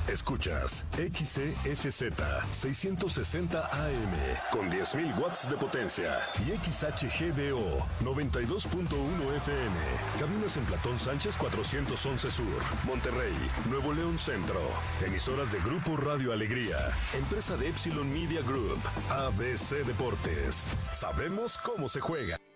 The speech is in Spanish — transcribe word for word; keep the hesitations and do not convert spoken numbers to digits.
Escuchas X C S Z seiscientos sesenta A M con diez mil watts de potencia y X H G D O noventa y dos punto uno F M. Cabinas en Platón Sánchez cuatrocientos once Sur, Monterrey, Nuevo León Centro. Emisoras de Grupo Radio Alegría, empresa de Epsilon Media Group, A B C Deportes. Sabemos cómo se juega.